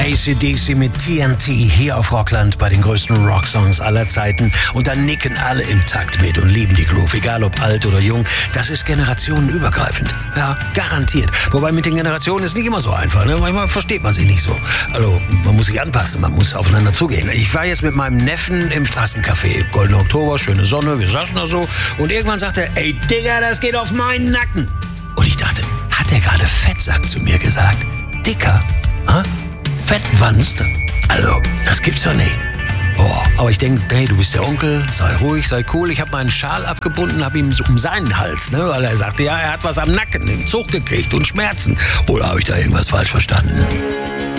AC/DC mit TNT hier auf Rockland bei den größten Rocksongs aller Zeiten. Und da nicken alle im Takt mit und lieben die Groove, egal ob alt oder jung. Das ist generationenübergreifend. Ja, garantiert. Wobei mit den Generationen ist nicht immer so einfach. Ne? Manchmal versteht man sich nicht so. Also, man muss sich anpassen, man muss aufeinander zugehen. Ich war jetzt mit meinem Neffen im Straßencafé. Goldener Oktober, schöne Sonne, wir saßen da so. Und irgendwann sagte er, ey Digga, das geht auf meinen Nacken. Und ich dachte, hat er gerade Fettsack zu mir gesagt? Dicker? Hä? Fettwanst? Also, das gibt's doch nicht. Oh, aber ich denke, hey, du bist der Onkel, sei ruhig, sei cool. Ich habe meinen Schal abgebunden, habe ihm so um seinen Hals, ne, weil er sagte, ja, er hat was am Nacken, den Zug gekriegt und Schmerzen. Oder habe ich da irgendwas falsch verstanden?